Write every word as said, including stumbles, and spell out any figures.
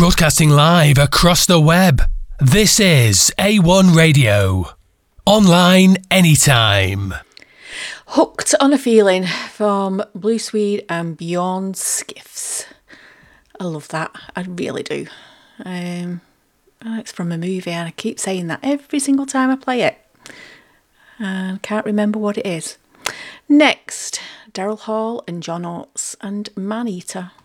Broadcasting live across the web. This is A one Radio. Online anytime. Hooked on a Feeling from Blue Swede and Bjorn Skiffs. I love that. I really do. Um, it's from a movie and I keep saying that every single time I play it. And I can't remember what it is. Next, Daryl Hall and John Oates and Man Eater.